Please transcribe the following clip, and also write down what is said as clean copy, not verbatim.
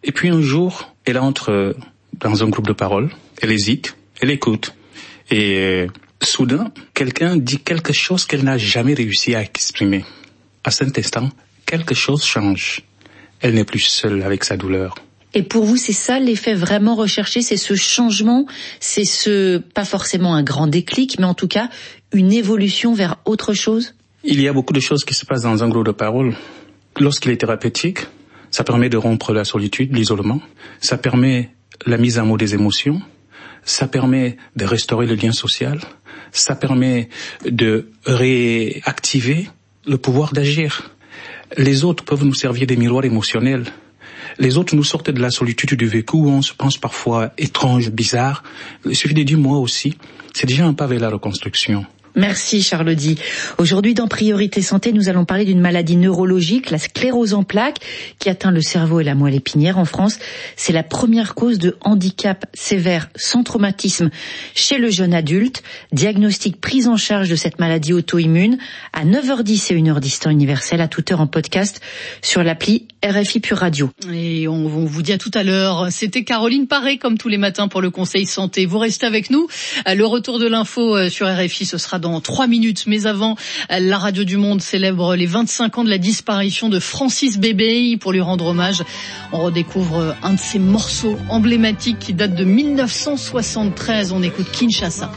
Et puis un jour, elle entre dans un groupe de parole, elle hésite, elle écoute. Et soudain, quelqu'un dit quelque chose qu'elle n'a jamais réussi à exprimer. À cet instant, quelque chose change. Elle n'est plus seule avec sa douleur. Et pour vous, c'est ça l'effet vraiment recherché, c'est ce changement, c'est pas forcément un grand déclic, mais en tout cas, une évolution vers autre chose? Il y a beaucoup de choses qui se passent dans un groupe de parole. Lorsqu'il est thérapeutique, ça permet de rompre la solitude, l'isolement. Ça permet la mise en mots des émotions. Ça permet de restaurer le lien social. Ça permet de réactiver le pouvoir d'agir. Les autres peuvent nous servir des miroirs émotionnels. Les autres nous sortent de la solitude du vécu où on se pense parfois étrange, bizarre. Il suffit de dire moi aussi. C'est déjà un pas vers la reconstruction. Merci Charles Audy. Aujourd'hui dans Priorité Santé, nous allons parler d'une maladie neurologique, la sclérose en plaques, qui atteint le cerveau et la moelle épinière en France. C'est la première cause de handicap sévère sans traumatisme chez le jeune adulte. Diagnostic, prise en charge de cette maladie auto-immune à 9h10 et 1h10 temps universel, à toute heure en podcast sur l'appli RFI Pure Radio. Et on vous dit à tout à l'heure. C'était Caroline Paré comme tous les matins pour le Conseil Santé. Vous restez avec nous. Le retour de l'info sur RFI, ce sera dans 3 minutes. Mais avant, la Radio du Monde célèbre les 25 ans de la disparition de Francis Bébé. Pour lui rendre hommage, on redécouvre un de ses morceaux emblématiques qui date de 1973. On écoute Kinshasa.